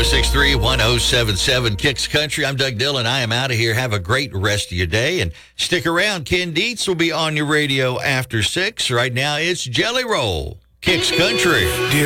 463-1077 Kicks Country. I'm Doug Dillon. I am out of here. Have a great rest of your day. And stick around. Ken Dietz will be on your radio after 6. Right now, it's Jelly Roll. Kicks Country.